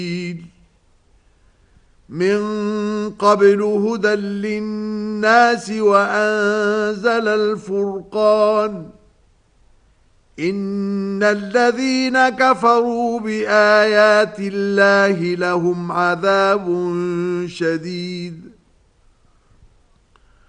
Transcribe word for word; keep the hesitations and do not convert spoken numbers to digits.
من قبل هدى للناس وأنزل الفرقان إن الذين كفروا بآيات الله لهم عذاب شديد